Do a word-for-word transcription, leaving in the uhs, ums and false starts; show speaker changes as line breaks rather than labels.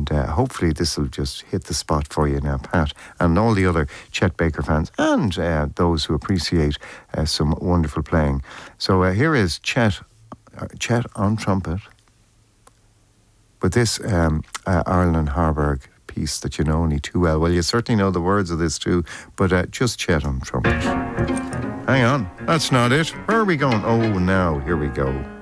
And uh, hopefully this will just hit the spot for you now, Pat, and all the other Chet Baker fans, and uh, those who appreciate uh, some wonderful playing. So uh, here is Chet, uh, Chet on trumpet, with this um, uh, Ireland Harburg piece that you know only too well. Well, you certainly know the words of this too, but uh, just Chet on trumpet. Hang on, that's not it. Where are we going? Oh, now, here we go.